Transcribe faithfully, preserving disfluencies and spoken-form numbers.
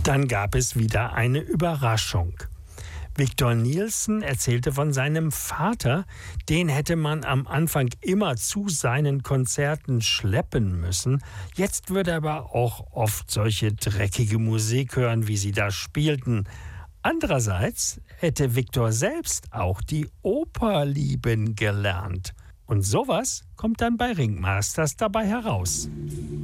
Dann gab es wieder eine Überraschung. Victor Nielsen erzählte von seinem Vater, den hätte man am Anfang immer zu seinen Konzerten schleppen müssen. Jetzt würde er aber auch oft solche dreckige Musik hören, wie sie da spielten. Andererseits hätte Victor selbst auch die Oper lieben gelernt. Und sowas kommt dann bei Ringmasters dabei heraus.